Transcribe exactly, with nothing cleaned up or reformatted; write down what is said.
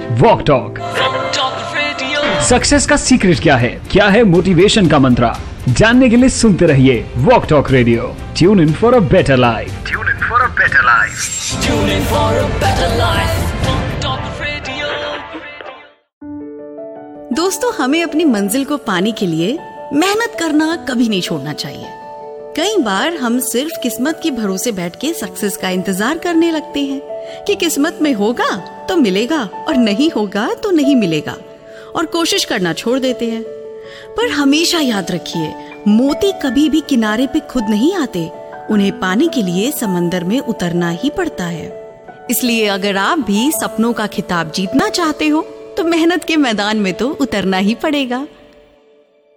Walk talk. Success का secret क्या है, क्या है मोटिवेशन का मंत्र, जानने के लिए सुनते रहिए walk talk radio. Tune in for a better life. Tune in for a better life. Tune in for a better life. Walk talk radio. दोस्तों, हमें अपनी मंजिल को पाने के लिए मेहनत करना कभी नहीं छोड़ना चाहिए। कई बार हम सिर्फ किस्मत के भरोसे बैठ के सक्सेस का इंतजार करने लगते हैं कि किस्मत में होगा तो मिलेगा और नहीं होगा तो नहीं मिलेगा, और कोशिश करना छोड़ देते हैं। पर हमेशा याद रखिए, मोती कभी भी किनारे पे खुद नहीं आते, उन्हें पाने के लिए समंदर में उतरना ही पड़ता है। इसलिए अगर आप भी सपनों का खिताब जीतना चाहते हो तो मेहनत के मैदान में तो उतरना ही पड़ेगा।